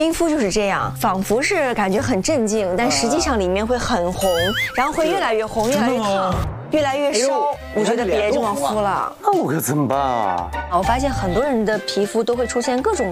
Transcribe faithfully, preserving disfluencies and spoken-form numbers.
冰敷就是这样，仿佛是感觉很镇静，但实际上里面会很红，然后会越来越红，越来越烫，越来越烧。我觉得别这么敷了。 那我可怎么办啊？ 我发现很多人的皮肤都会出现各种